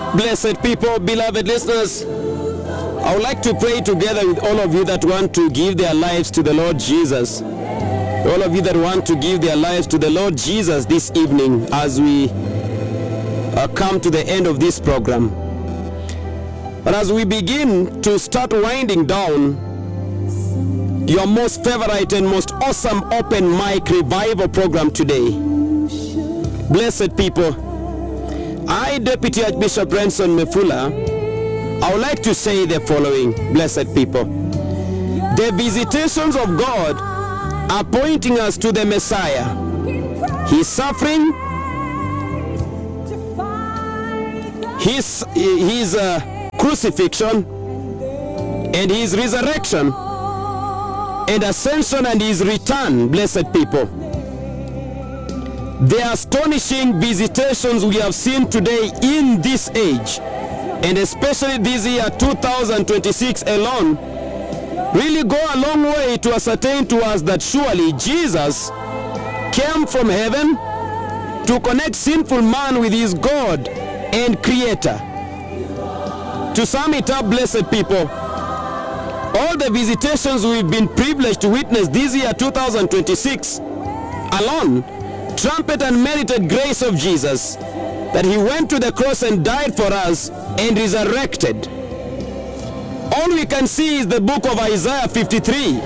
Blessed people, beloved listeners, I would like to pray together with all of you that want to give their lives to the Lord Jesus. All of you that want to give their lives to the Lord Jesus this evening as we come to the end of this program. But as we begin to start winding down your most favorite and most awesome open mic revival program today, blessed people, I, Deputy Archbishop Renson Mefula, I would like to say the following, blessed people. The visitations of God are pointing us to the Messiah. His suffering, his crucifixion, and his resurrection, and ascension and his return, blessed people. The astonishing visitations we have seen today in this age, and especially this year 2026 alone, really go a long way to ascertain to us that surely Jesus came from heaven to connect sinful man with his God and Creator. To sum it up, blessed people, all the visitations we've been privileged to witness this year 2026 alone trumpet and merited grace of Jesus, that he went to the cross and died for us and resurrected. All we can see is the book of Isaiah 53.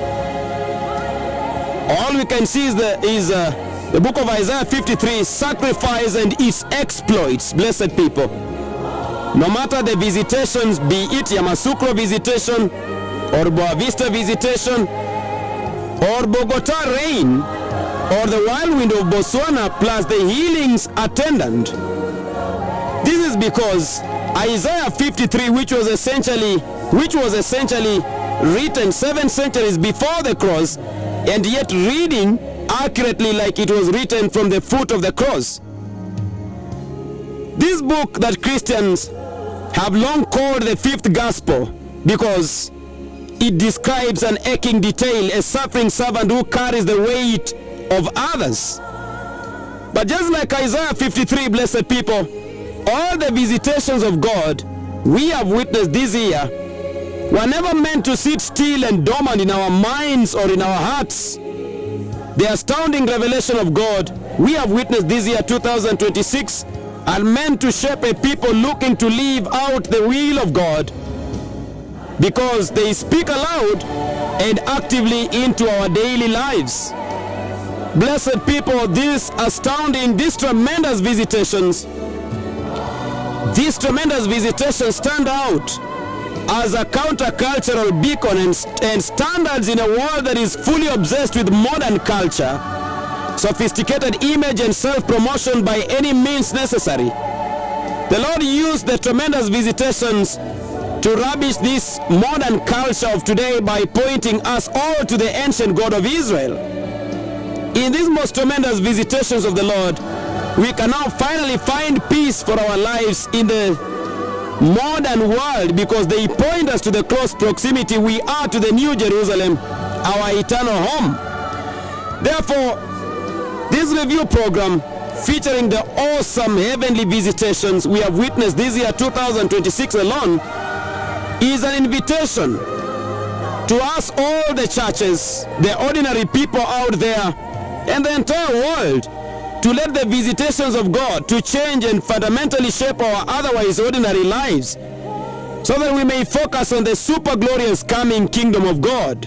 All we can see is the book of Isaiah 53, sacrifice and its exploits, blessed people. No matter the visitations, be it Yamoussoukro visitation, or Boa Vista visitation, or Bogota rain, or the whirlwind of Botswana, plus the healings attendant. This is because Isaiah 53, which was essentially written 7 centuries before the cross, and yet reading accurately like it was written from the foot of the cross. This book that Christians have long called the fifth gospel, because it describes an aching detail, a suffering servant who carries the weight of others. But just like Isaiah 53, blessed people, all the visitations of God we have witnessed this year were never meant to sit still and dormant in our minds or in our hearts. The astounding revelation of God we have witnessed this year 2026 are meant to shape a people looking to live out the will of God, because they speak aloud and actively into our daily lives. Blessed people, these tremendous visitations stand out as a countercultural beacon and standards in a world that is fully obsessed with modern culture, sophisticated image and self-promotion by any means necessary. The Lord used the tremendous visitations to rubbish this modern culture of today by pointing us all to the ancient God of Israel. In these most tremendous visitations of the Lord, we can now finally find peace for our lives in the modern world, because they point us to the close proximity we are to the New Jerusalem, our eternal home. Therefore, this review program, featuring the awesome heavenly visitations we have witnessed this year 2026 alone, is an invitation to us, all the churches, the ordinary people out there, and the entire world, to let the visitations of God to change and fundamentally shape our otherwise ordinary lives, so that we may focus on the super glorious coming kingdom of God.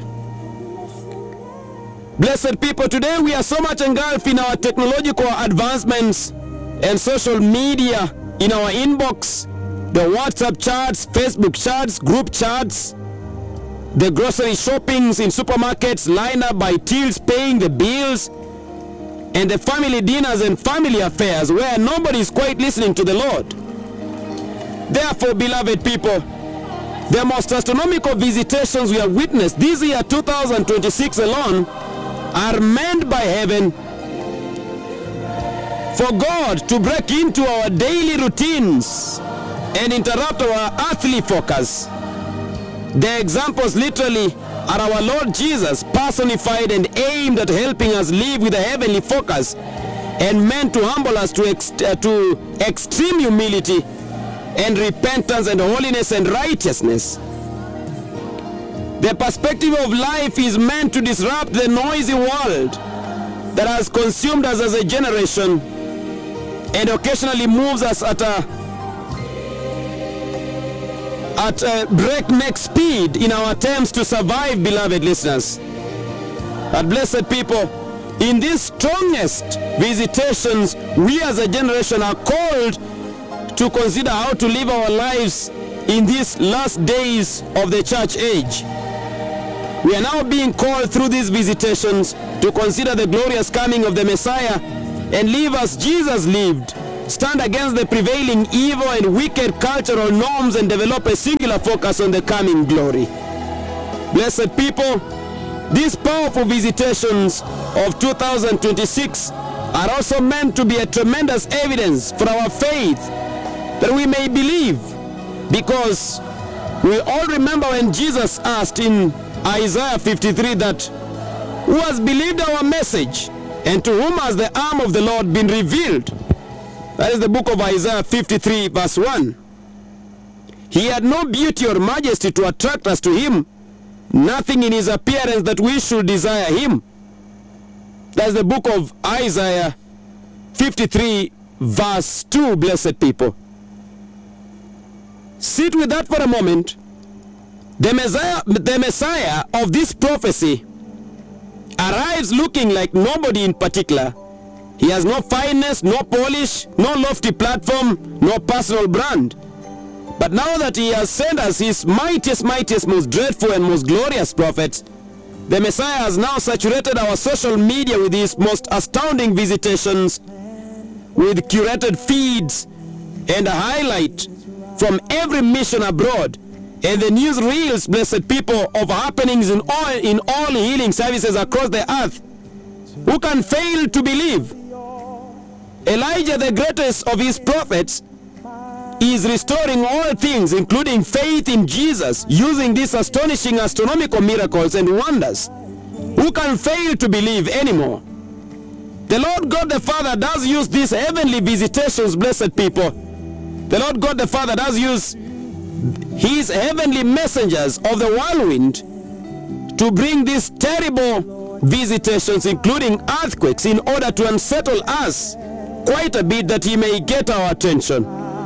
Blessed people, today we are so much engulfed in our technological advancements and social media, in our inbox, the WhatsApp chats, Facebook chats, group chats, the grocery shoppings in supermarkets, line up by tills paying the bills, and the family dinners and family affairs where nobody is quite listening to the Lord. Therefore, beloved people, the most astronomical visitations we have witnessed this year 2026 alone are meant by heaven for God to break into our daily routines and interrupt our earthly focus. The examples literally are our Lord Jesus, personified and aimed at helping us live with a heavenly focus, and meant to humble us to extreme humility and repentance and holiness and righteousness. The perspective of life is meant to disrupt the noisy world that has consumed us as a generation and occasionally moves us at a breakneck speed in our attempts to survive, beloved listeners. But blessed people, in these strongest visitations, we as a generation are called to consider how to live our lives in these last days of the church age. We are now being called through these visitations to consider the glorious coming of the Messiah and live as Jesus lived, stand against the prevailing evil and wicked cultural norms, and develop a singular focus on the coming glory. Blessed people, these powerful visitations of 2026 are also meant to be a tremendous evidence for our faith, that we may believe, because we all remember when Jesus asked in Isaiah 53 that, "Who has believed our message, and to whom has the arm of the Lord been revealed?" That is the book of Isaiah 53 verse 1. He had no beauty or majesty to attract us to him, nothing in his appearance that we should desire him. That's the book of Isaiah 53 verse 2, blessed people. Sit with that for a moment. The Messiah of this prophecy arrives looking like nobody in particular. He has no fineness, no polish, no lofty platform, no personal brand. But now that he has sent us his mightiest, most dreadful and most glorious prophets, the Messiah has now saturated our social media with his most astounding visitations, with curated feeds and a highlight from every mission abroad, and the news reels, blessed people, of happenings in all healing services across the earth. Who can fail to believe? Elijah, the greatest of his prophets, is restoring all things, including faith in Jesus, using these astonishing astronomical miracles and wonders. Who can fail to believe anymore? The Lord God the Father does use these heavenly visitations, blessed people. The Lord God the Father does use his heavenly messengers of the whirlwind to bring these terrible visitations, including earthquakes, in order to unsettle us quite a bit, that he may get our attention.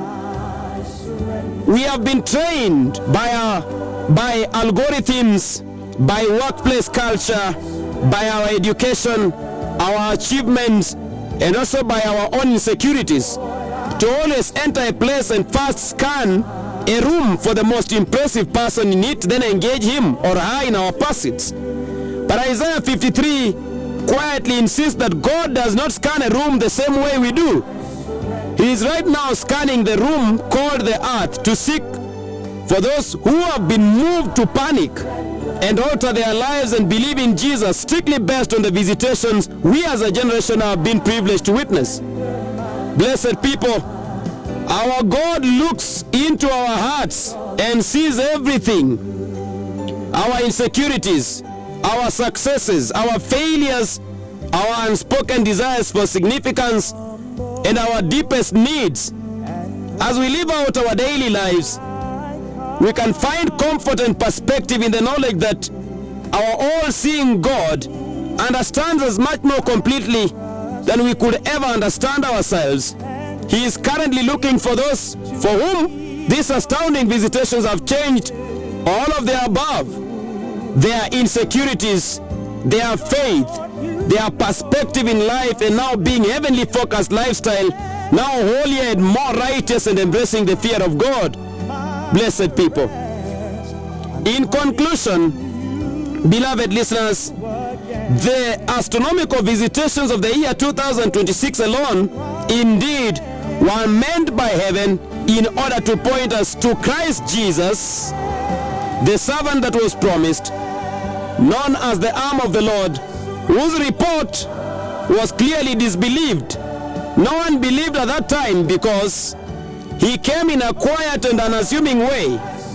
We have been trained by algorithms, by workplace culture, by our education, our achievements, and also by our own insecurities, to always enter a place and first scan a room for the most impressive person in it, then engage him or her in our pursuits. But Isaiah 53 quietly insists that God does not scan a room the same way we do. He is right now scanning the room called the earth to seek for those who have been moved to panic and alter their lives and believe in Jesus, strictly based on the visitations we as a generation have been privileged to witness. Blessed people, our God looks into our hearts and sees everything. Our insecurities, our successes, our failures, our unspoken desires for significance, and our deepest needs. As we live out our daily lives, we can find comfort and perspective in the knowledge that our all-seeing God understands us much more completely than we could ever understand ourselves. He is currently looking for those for whom these astounding visitations have changed all of the above. Their insecurities, their faith, their perspective in life, and now being heavenly focused lifestyle, now holier and more righteous and embracing the fear of God. Blessed people. In conclusion, beloved listeners, the astronomical visitations of the year 2026 alone indeed were meant by heaven in order to point us to Christ Jesus, the servant that was promised, known as the arm of the Lord, whose report was clearly disbelieved. No one believed at that time because he came in a quiet and unassuming way.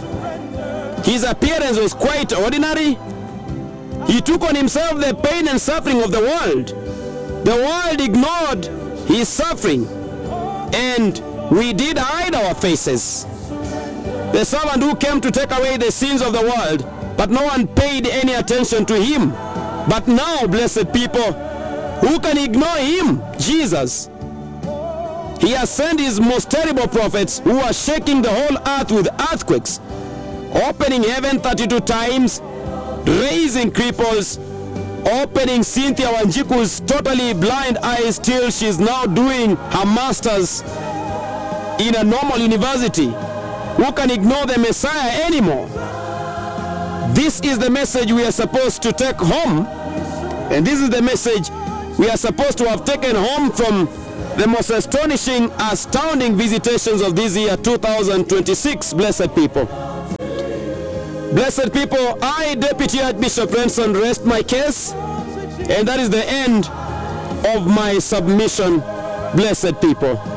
His appearance was quite ordinary. He took on himself the pain and suffering of the world. The world ignored his suffering, and we did hide our faces. The servant who came to take away the sins of the world, but no one paid any attention to him. But now, blessed people, who can ignore him? Jesus. He has sent his most terrible prophets who are shaking the whole earth with earthquakes, opening heaven 32 times, raising cripples, opening Cynthia Wanjiku's totally blind eyes till she's now doing her master's in a normal university. Who can ignore the Messiah anymore? This is the message we are supposed to take home, and this is the message we are supposed to have taken home from the most astonishing, astounding visitations of this year 2026, blessed people. Blessed people, I, Deputy Archbishop Renson, rest my case, and that is the end of my submission, blessed people.